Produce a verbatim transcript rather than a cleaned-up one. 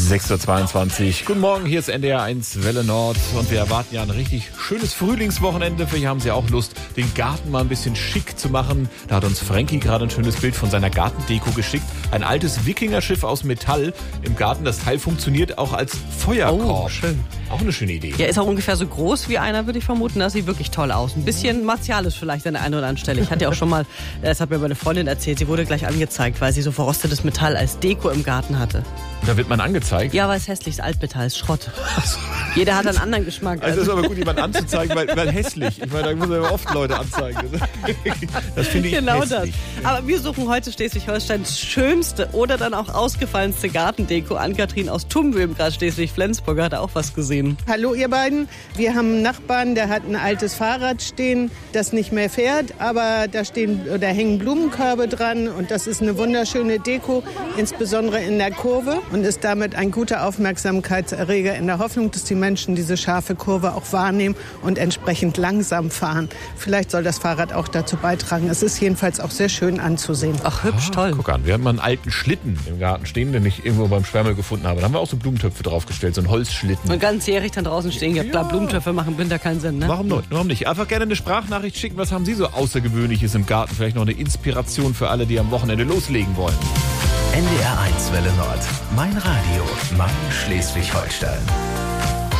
sechs Uhr zweiundzwanzig. Guten Morgen, hier ist N D R eins Welle Nord und wir erwarten ja ein richtig schönes Frühlingswochenende. Vielleicht haben Sie auch Lust, den Garten mal ein bisschen schick zu machen. Da hat uns Frankie gerade ein schönes Bild von seiner Gartendeko geschickt. Ein altes Wikingerschiff aus Metall im Garten. Das Teil funktioniert auch als Feuerkorb. Oh, schön. Auch eine schöne Idee. Ja, ist auch ungefähr so groß wie einer, würde ich vermuten. Das sieht wirklich toll aus. Ein bisschen martialisch vielleicht an der einen oder anderen Stelle. Ich hatte ja auch schon mal, das hat mir meine Freundin erzählt, sie wurde gleich angezeigt, weil sie so verrostetes Metall als Deko im Garten hatte. Da wird man angezeigt? Ja, weil es hässlich ist, Altmetall, ist Schrott. Jeder hat einen anderen Geschmack. Also es ist aber gut, jemanden anzuzeigen, weil, weil hässlich. Ich meine, da muss man ja oft Leute anzeigen. Das finde ich genau hässlich. Das. Aber wir suchen heute Schleswig-Holsteins schönste oder dann auch ausgefallenste Gartendeko. Ann-Kathrin aus Tumbö, gerade Schleswig-Flensburg, hat auch was gesehen. Hallo ihr beiden. Wir haben einen Nachbarn, der hat ein altes Fahrrad stehen, das nicht mehr fährt, aber da stehen, da hängen Blumenkörbe dran und das ist eine wunderschöne Deko, insbesondere in der Kurve und ist damit ein guter Aufmerksamkeitserreger in der Hoffnung, dass die Menschen diese scharfe Kurve auch wahrnehmen und entsprechend langsam fahren. Vielleicht soll das Fahrrad auch dazu beitragen. Es ist jedenfalls auch sehr schön anzusehen. Ach, hübsch, Ah, toll. Guck an, wir haben mal einen alten Schlitten im Garten stehen, den ich irgendwo beim Schwärmel gefunden habe. Da haben wir auch so Blumentöpfe draufgestellt, so einen Holzschlitten. Und ganzjährig dann draußen stehen. Ja, klar, Blumentöpfe machen im Winter keinen Sinn, ne? Warum nicht? Warum nicht? Einfach gerne eine Sprachnachricht schicken. Was haben Sie so Außergewöhnliches im Garten? Vielleicht noch eine Inspiration für alle, die am Wochenende loslegen wollen. N D R eins Welle Nord. Mein Radio, mein Schleswig-Holstein.